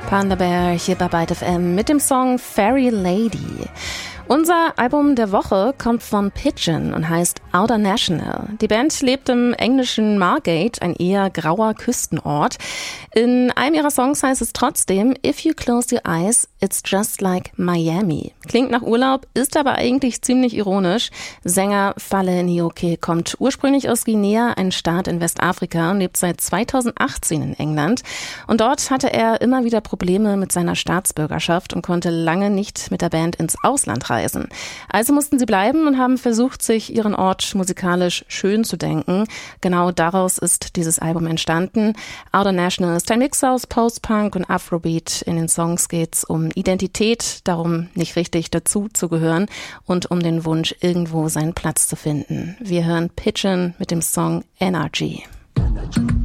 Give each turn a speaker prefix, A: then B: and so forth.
A: Panda Bear hier bei Byte FM mit dem Song Fairy Lady. Unser Album der Woche kommt von Pigeon und heißt Outer National. Die Band lebt im englischen Margate, ein eher grauer Küstenort. In einem ihrer Songs heißt es trotzdem, If you close your eyes, it's just like Miami. Klingt nach Urlaub, ist aber eigentlich ziemlich ironisch. Sänger Falle Nioke kommt ursprünglich aus Guinea, ein Staat in Westafrika, und lebt seit 2018 in England. Und dort hatte er immer wieder Probleme mit seiner Staatsbürgerschaft und konnte lange nicht mit der Band ins Ausland reisen. Also mussten sie bleiben und haben versucht, sich ihren Ort musikalisch schön zu denken. Genau daraus ist dieses Album entstanden. Outer National ist ein Mix aus Post-Punk und Afrobeat. In den Songs geht's um Identität, darum nicht richtig dazu zu gehören und um den Wunsch, irgendwo seinen Platz zu finden. Wir hören Pigeon mit dem Song Energy.